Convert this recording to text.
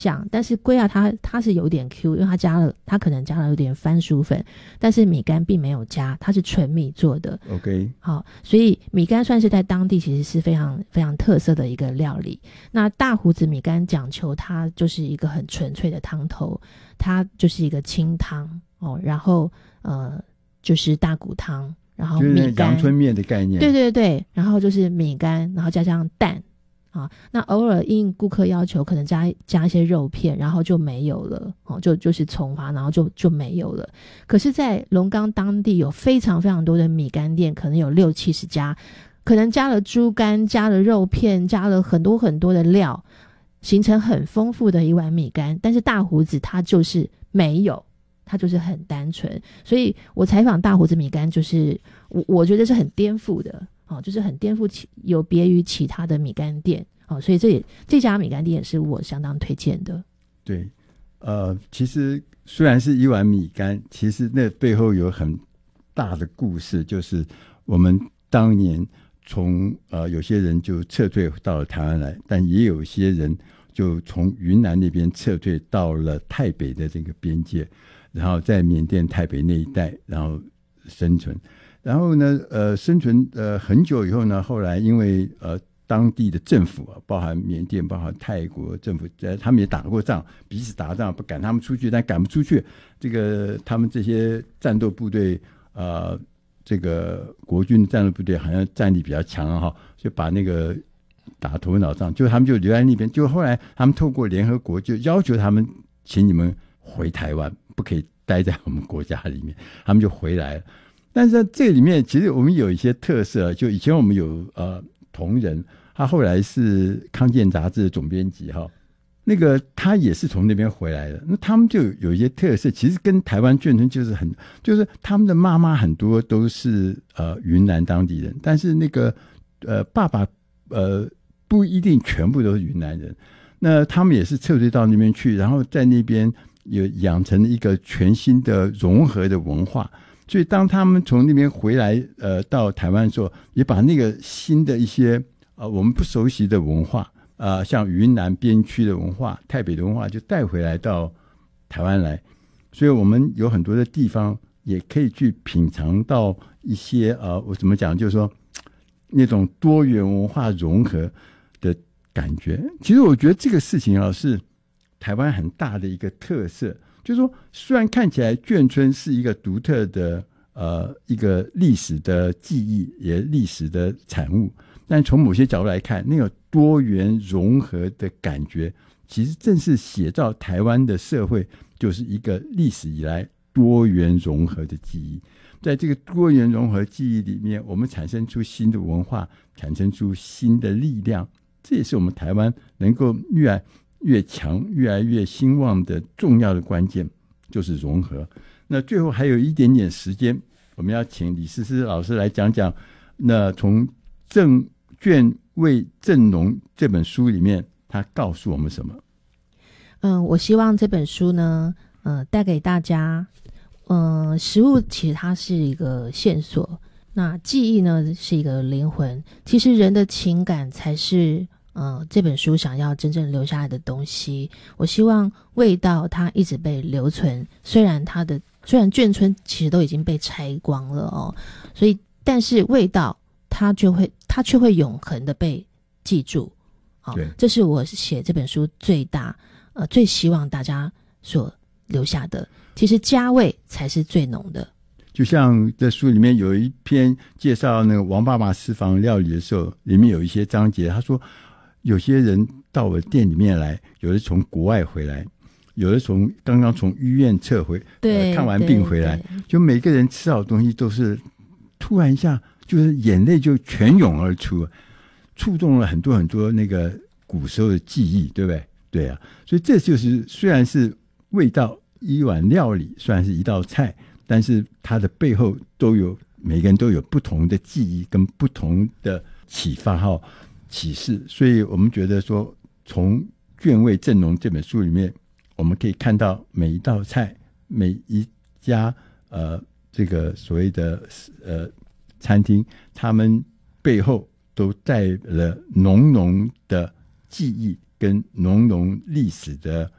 像，但是龟啊它是有点 Q， 因为它可能加了有点番薯粉，但是米干并没有加，它是纯米做的。 OK， 好，所以米干算是在当地其实是非常非常特色的一个料理。那大胡子米干讲求它就是一个很纯粹的汤头，它就是一个清汤哦，然后就是大骨汤，然后米干， 就是阳春面的概念。 对对对，然后就是米干，然后加上蛋啊，那偶尔应顾客要求可能加一些肉片，然后就没有了哦，就是葱花，然后就没有了。可是在龙岗当地有非常非常多的米干店，可能有60-70家，可能加了猪肝，加了肉片，加了很多很多的料，形成很丰富的一碗米干。但是大胡子它就是没有，它就是很单纯。所以我采访大胡子米干，就是我觉得是很颠覆的哦，就是很颠覆有别于其他的米干店哦，所以这家米干店也是我相当推荐的。 对，其实虽然是一碗米干，其实那背后有很大的故事，就是我们当年从有些人就撤退到了台湾来，但也有些人就从云南那边撤退到了泰北的这个边界，然后在缅甸泰北那一带然后生存。然后呢生存很久以后呢，后来因为当地的政府包含缅甸包含泰国政府他们也打过仗，彼此打仗不赶他们出去，但赶不出去，这个他们这些战斗部队这个国军战斗部队好像战力比较强哈，就把那个打头脑仗，就他们就留在那边。就后来他们透过联合国就要求他们，请你们回台湾，不可以待在我们国家里面，他们就回来了。但是在这里面其实我们有一些特色，就以前我们有同仁，他后来是康健杂志的总编辑哈，那个他也是从那边回来的。那他们就有一些特色，其实跟台湾眷村就是他们的妈妈很多都是云南当地人，但是那个爸爸不一定全部都是云南人。那他们也是撤退到那边去，然后在那边有养成一个全新的融合的文化。所以当他们从那边回来到台湾的时候，也把那个新的一些我们不熟悉的文化像云南边区的文化、泰北的文化就带回来到台湾来。所以我们有很多的地方也可以去品尝到一些我怎么讲，就是说那种多元文化融合的感觉。其实我觉得这个事情是台湾很大的一个特色，就是说虽然看起来眷村是一个独特的一个历史的记忆，也历史的产物，但从某些角度来看，那个多元融合的感觉其实正是写照台湾的社会就是一个历史以来多元融合的记忆。在这个多元融合记忆里面，我们产生出新的文化，产生出新的力量，这也是我们台湾能够越来越强越来越兴旺的重要的关键，就是融合。那最后还有一点点时间，我们要请李思思老师来讲讲，那从眷味正浓这本书里面他告诉我们什么。 我希望这本书呢带给大家食物其实它是一个线索，那记忆呢是一个灵魂，其实人的情感才是这本书想要真正留下来的东西。我希望味道它一直被留存，虽然眷村其实都已经被拆光了哦，所以但是味道它却会永恒的被记住。 对， 这是我写这本书最希望大家所留下的。其实家味才是最浓的。 就像这书里面有一篇介绍那个王爸爸私房料理的时候，里面有一些章节，他说有些人到我店里面来，有的从国外回来，有的刚刚从医院撤回，看完病回来，就每个人吃好东西都是突然一下就是眼泪就泉涌而出，触动了很多很多那个古时候的记忆，对不对？对啊，所以这就是虽然是味道一碗料理，虽然是一道菜，但是它的背后每个人都有不同的记忆跟不同的启发启示。所以我们觉得说，从眷味正浓这本书里面，我们可以看到每一道菜，每一家这个所谓的餐厅，他们背后都带了浓浓的记忆跟浓浓历史的